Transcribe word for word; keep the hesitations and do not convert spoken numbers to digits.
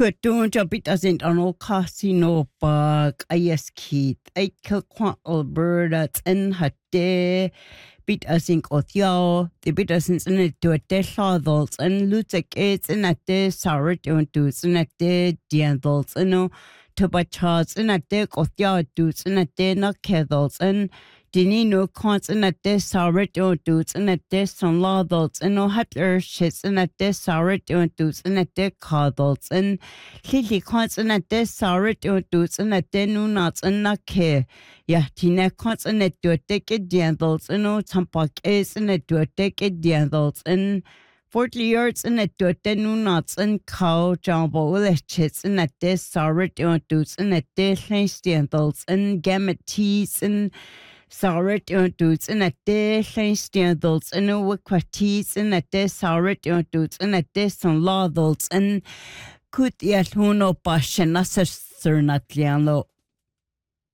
Kutun jabit asint ano casino bag ayas kit ay kilkwan Alberta in hatte bit asink othio the bit asint in it to a deshadals and lutek it's in a de sarit on dudes in a de diandals and no to bachas in a de othio dudes in a de not kedals and Dini no cons in a de sarit on dudes in a de son ladals and no hatler shits in a de sarit on dudes in a de cadals and Lily cons in a de sarit on dudes in a de no nuts and not care. Yeah, Tina cons in a do a decade diandals and no tampak is in a do a decade diandals and forty yards in a do a de no nuts and cow jumbo chits in a de sarit on dudes in a de diandals and gamma teas and Saurit on dudes in a day, Shane Standals, and no Wiquatis in a day, Saurit on dudes in a day, some laudals, and could yet who no passion, as a sir not liano.